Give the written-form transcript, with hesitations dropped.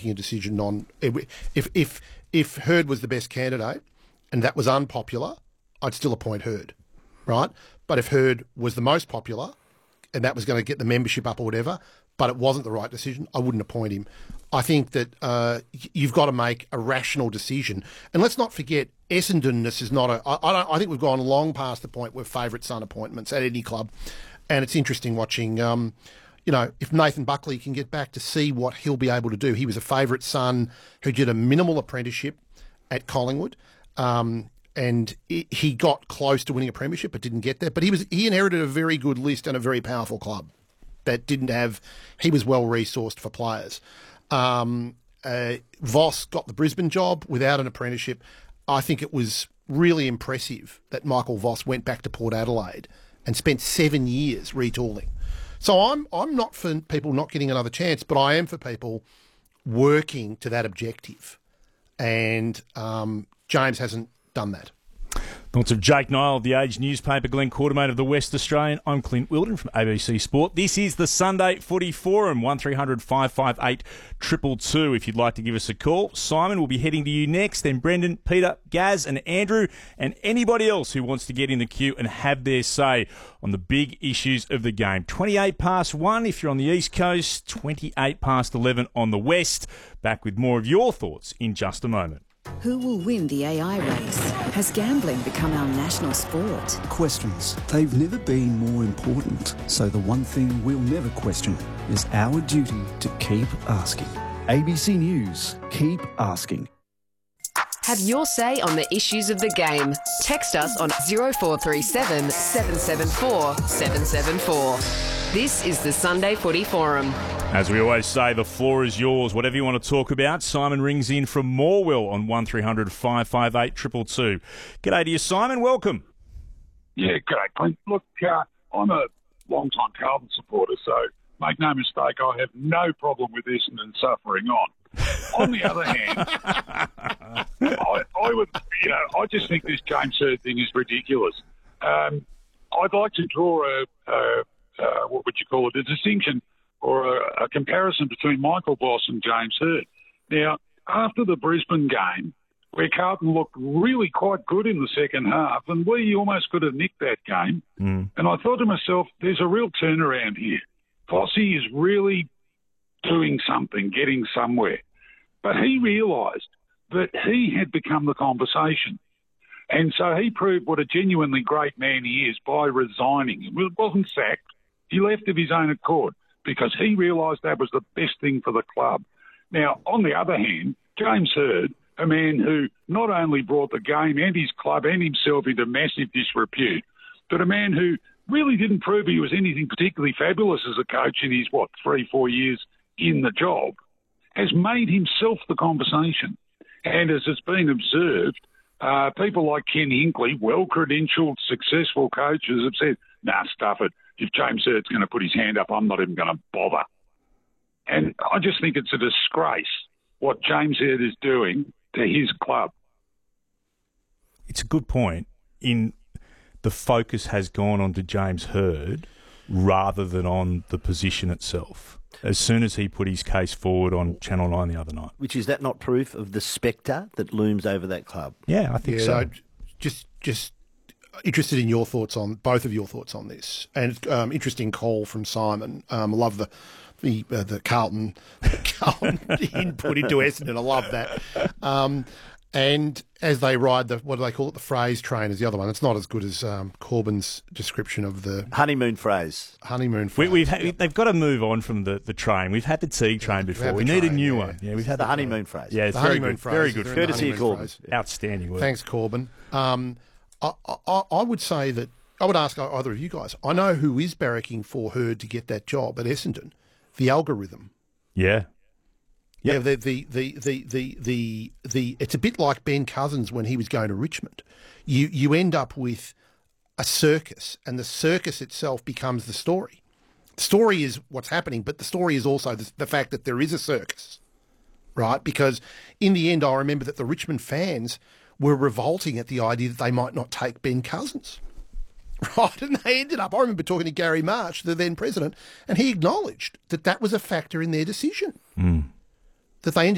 making a decision on if Hurd was the best candidate and that was unpopular, I'd still appoint Hurd, right? But if Hurd was the most popular and that was going to get the membership up or whatever, but it wasn't the right decision, I wouldn't appoint him. I think that you've got to make a rational decision. And let's not forget, Essendonness is not I think we've gone long past the point where favourite son appointments at any club. And it's interesting watching, if Nathan Buckley can get back to see what he'll be able to do. He was a favourite son who did a minimal apprenticeship at Collingwood. And he got close to winning a premiership but didn't get there. But he inherited a very good list and a very powerful club that didn't have... He was well-resourced for players. Voss got the Brisbane job without an apprenticeship. I think it was really impressive that Michael Voss went back to Port Adelaide and spent 7 years retooling. So I'm not for people not getting another chance, but I am for people working to that objective. And James hasn't done that. Thoughts of Jake Niall of The Age newspaper, Glenn Quartermain of the West Australian. I'm Clint Wilden from ABC Sport. This is the Sunday Footy Forum, 1300 558 222 if you'd like to give us a call. Simon will be heading to you next, then Brendan, Peter, Gaz and Andrew, and anybody else who wants to get in the queue and have their say on the big issues of the game. 28 past 1 if you're on the East Coast, 28 past 11 on the West. Back with more of your thoughts in just a moment. Who will win the AI race? Has gambling become our national sport? Questions. They've never been more important. So the one thing we'll never question is our duty to keep asking. ABC News. Keep asking. Have your say on the issues of the game. Text us on 0437 774 774. This is the Sunday Footy Forum. As we always say, the floor is yours. Whatever you want to talk about, Simon rings in from Morwell on 1300 558 222. G'day to you, Simon. Welcome. Yeah, g'day, Clint. Look, I'm a long-time Carlton supporter, so make no mistake, I have no problem with Essendon suffering on. On the other hand, I just think this James Hurd thing is ridiculous. I'd like to draw what would you call it, a distinction or a comparison between Michael Voss and James Hurd. Now, after the Brisbane game, where Carlton looked really quite good in the second half, and we almost could have nicked that game, and I thought to myself, there's a real turnaround here. Vossi is really doing something, getting somewhere. But he realised that he had become the conversation. And so he proved what a genuinely great man he is by resigning. He wasn't sacked. He left of his own accord because he realised that was the best thing for the club. Now, on the other hand, James Hurd, a man who not only brought the game and his club and himself into massive disrepute, but a man who really didn't prove he was anything particularly fabulous as a coach in his, 3-4 years in the job, has made himself the conversation. And as it's been observed, people like Ken Hinkley, well-credentialed, successful coaches, have said, nah, stuff it. If James Hurd's going to put his hand up, I'm not even going to bother. And I just think it's a disgrace what James Hurd is doing to his club. It's a good point. The focus has gone on to James Hurd rather than on the position itself. As soon as he put his case forward on Channel 9 the other night. Which is that not proof of the spectre that looms over that club? Yeah, I think so. Just interested in your thoughts on both of your thoughts on this, and interesting call from Simon. I love the Carlton input into Essendon. I love that. And as they ride what do they call it? The phrase train is the other one. It's not as good as Corbyn's description of the honeymoon phrase. They've got to move on from the train. We've had the Teague train before. We need a new one. Yeah, we've had the honeymoon phrase. Yeah, it's very good. Very good. Courtesy of Corbyn. Yeah. Outstanding work. Thanks, Corbyn. I would say that I would ask either of you guys. I know who is barracking for Hurd to get that job at Essendon. The algorithm. Yeah. Yeah, the it's a bit like Ben Cousins when he was going to Richmond. You end up with a circus, and the circus itself becomes the story. The story is what's happening, but the story is also the fact that there is a circus, right? Because in the end, I remember that the Richmond fans were revolting at the idea that they might not take Ben Cousins. Right, and they ended up, I remember talking to Gary Marsh, the then president, and he acknowledged that was a factor in their decision. That they ended